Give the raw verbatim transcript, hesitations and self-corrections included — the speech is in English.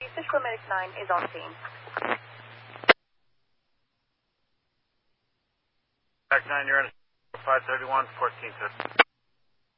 Fishkill Medic nine is on scene. Medic nine, you're in five thirty-one, fourteen fifty.